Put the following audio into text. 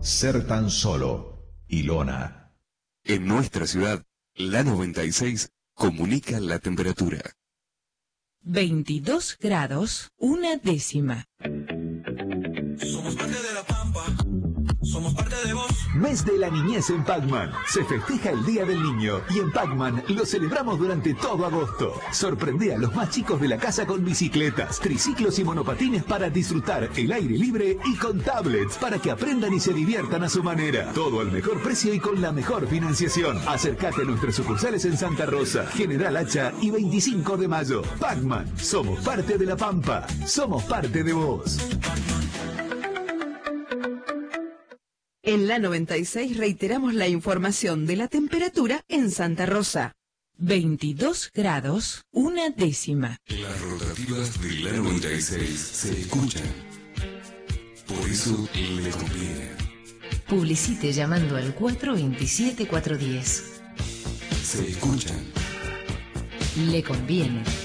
Ser tan solo. Ilona. En nuestra ciudad, la 96 comunica la temperatura. 22 grados, 1/10. Somos parte de la Pampa, somos parte de vos. Mes de la niñez en Pacman. Se festeja el Día del Niño y en Pacman lo celebramos durante todo agosto. Sorprende a los más chicos de la casa con bicicletas, triciclos y monopatines para disfrutar el aire libre y con tablets para que aprendan y se diviertan a su manera. Todo al mejor precio y con la mejor financiación. Acércate a nuestras sucursales en Santa Rosa, General Hacha y 25 de mayo. Pacman, somos parte de la Pampa. Somos parte de vos. En la 96 reiteramos la información de la temperatura en Santa Rosa. 22 grados, 1/10. Las rotativas de la 96 se escuchan. Por eso le conviene. Publicite llamando al 427-410. Se escuchan. Le conviene.